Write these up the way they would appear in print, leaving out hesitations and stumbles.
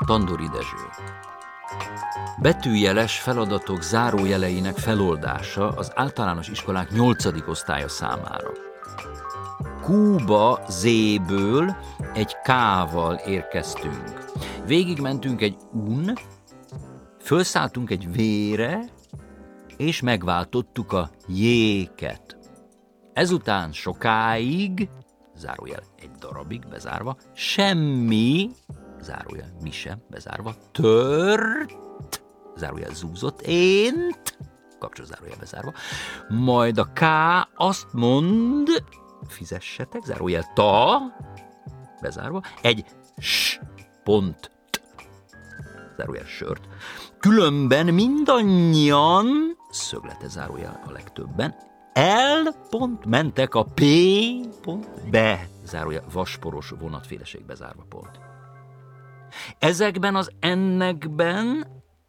Tandori Dezső. Betűjeles feladatok zárójeleinek feloldása az általános iskolák 8. osztálya számára. Q-ba Z-ből egy K-val érkeztünk. Végigmentünk egy U-n, fölszálltunk egy V-re, és megváltottuk a J-ket. Ezután sokáig, zárójel egy darabig bezárva, semmi, zárójel mi sem bezárva, tört, zárójel zúzott, ént, kapcsoló zárójel bezárva, majd a K azt mond, fizessetek, zárójel ta, bezárva, egy s pont, zárójel sört, különben mindannyian, szöglete zárójel a legtöbben, mentek a P.be, zárójel vasporos vonatféleség bezárva pont. Ezekben az ennekben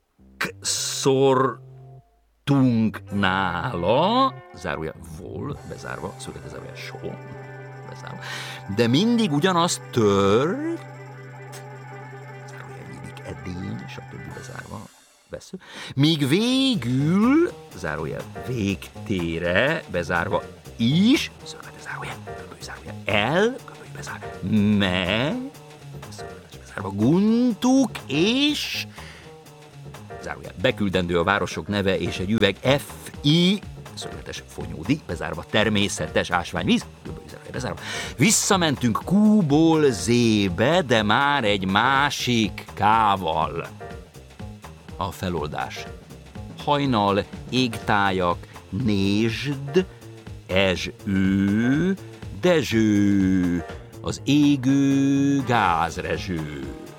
szortunk nála, zárójel vol, bezárva, szöglete zárójel so, bezárva, de mindig ugyanaz tört, zárójel nyílik edény, stb. Bezárva, vesző, míg végül, zárójel végtére, bezárva is, szöglete zárójel, gömböly zárójel, gömböly bezárva, szögletes bezárva, guntuk és, zárójel, beküldendő a városok neve és egy üveg F.I., szögletes fonyódi, bezárva, természetes ásványvíz, gömböly zárójel bezárva. Visszamentünk Q-ból Z-be, de már egy másik K-val. A feloldás. Hajnal, égtájak, nésd, Dezső, az égő gázrezső.